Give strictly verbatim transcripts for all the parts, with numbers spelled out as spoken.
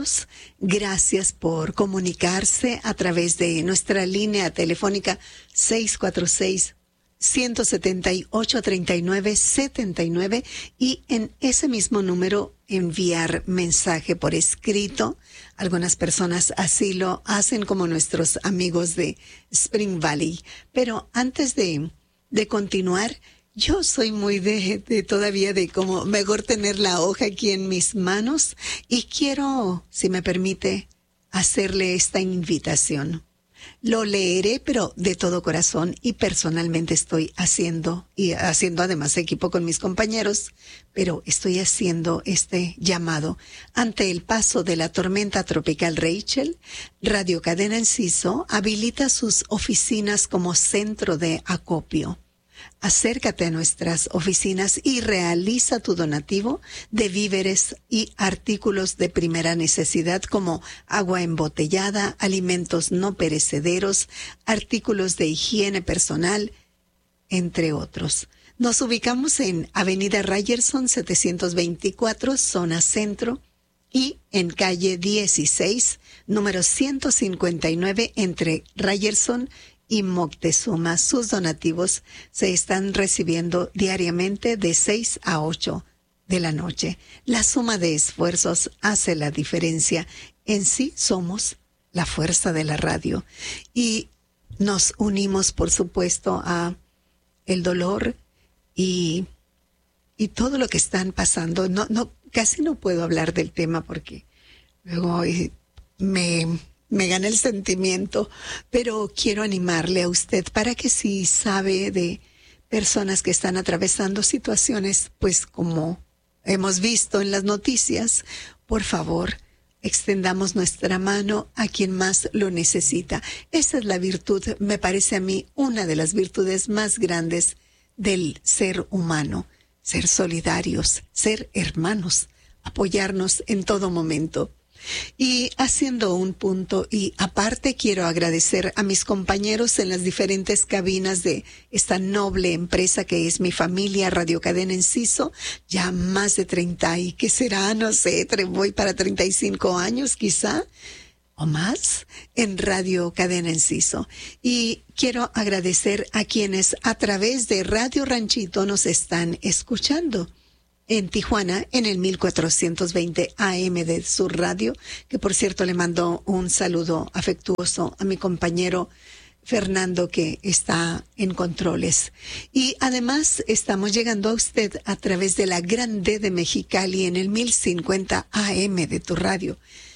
Gracias por comunicarse a través de nuestra línea telefónica seis cuatro seis, uno siete ocho, tres nueve siete nueve y en ese mismo número enviar mensaje por escrito. Algunas personas así lo hacen, como nuestros amigos de Spring Valley. Pero antes de, de continuar, yo soy muy de, de todavía de como mejor tener la hoja aquí en mis manos y quiero, si me permite, hacerle esta invitación. Lo leeré, pero de todo corazón, y personalmente estoy haciendo, y haciendo además equipo con mis compañeros, pero estoy haciendo este llamado. Ante el paso de la tormenta tropical Rachel, Radio Cadena Enciso habilita sus oficinas como centro de acopio. Acércate a nuestras oficinas y realiza tu donativo de víveres y artículos de primera necesidad como agua embotellada, alimentos no perecederos, artículos de higiene personal, entre otros. Nos ubicamos en Avenida Ryerson setecientos veinticuatro, zona centro, y en calle dieciséis, número ciento cincuenta y nueve, entre Ryerson y Moctezuma. Sus donativos se están recibiendo diariamente de seis a ocho de la noche. La suma de esfuerzos hace la diferencia. En sí somos la fuerza de la radio y nos unimos, por supuesto, a el dolor y, y todo lo que están pasando. No, no, casi no puedo hablar del tema porque luego me... me gana el sentimiento, pero quiero animarle a usted para que si sabe de personas que están atravesando situaciones, pues como hemos visto en las noticias, por favor, extendamos nuestra mano a quien más lo necesita. Esa es la virtud, me parece a mí, una de las virtudes más grandes del ser humano, ser solidarios, ser hermanos, apoyarnos en todo momento. Y haciendo un punto y aparte, quiero agradecer a mis compañeros en las diferentes cabinas de esta noble empresa que es mi familia Radio Cadena Enciso, ya más de treinta y que será, no sé, voy para treinta y cinco años quizá o más en Radio Cadena Enciso. Y quiero agradecer a quienes a través de Radio Ranchito nos están escuchando. En Tijuana, en el mil cuatrocientos veinte A M de Sur Radio, que por cierto le mando un saludo afectuoso a mi compañero Fernando, que está en controles. Y además estamos llegando a usted a través de la Grande de Mexicali en el mil cincuenta A M de tu radio.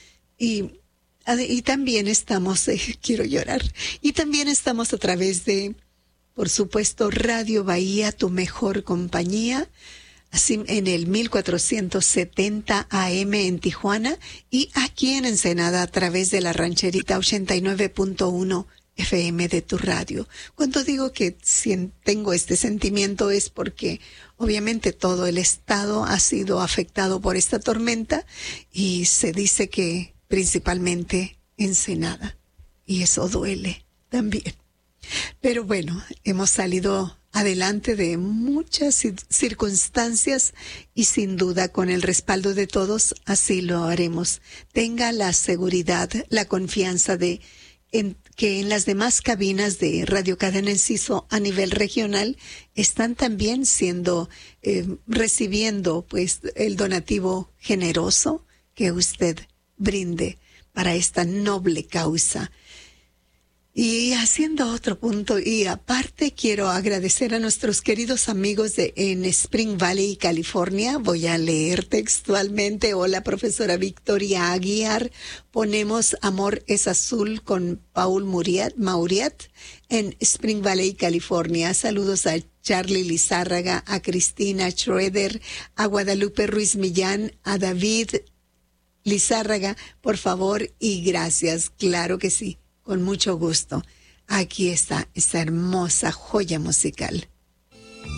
Y, y también estamos, eh, quiero llorar, y también estamos a través de, por supuesto, Radio Bahía, tu mejor compañía, así en el mil cuatrocientos setenta A M en Tijuana y aquí en Ensenada a través de la rancherita ochenta y nueve punto uno F M de tu radio. Cuando digo que tengo este sentimiento es porque obviamente todo el estado ha sido afectado por esta tormenta y se dice que principalmente Ensenada, y eso duele también. Pero bueno, hemos salido adelante de muchas circunstancias y sin duda con el respaldo de todos así lo haremos. Tenga la seguridad, la confianza de en, que en las demás cabinas de Radio Cadena Enciso a nivel regional están también siendo, eh, recibiendo pues el donativo generoso que usted brinde para esta noble causa. Y haciendo otro punto, y aparte quiero agradecer a nuestros queridos amigos de en Spring Valley, California. Voy a leer textualmente. Hola, profesora Victoria Aguiar. Ponemos Amor es Azul con Paul Mauriat, Mauriat en Spring Valley, California. Saludos a Charlie Lizárraga, a Cristina Schroeder, a Guadalupe Ruiz Millán, a David Lizárraga, por favor, y gracias. Claro que sí. Con mucho gusto. Aquí está esta hermosa joya musical.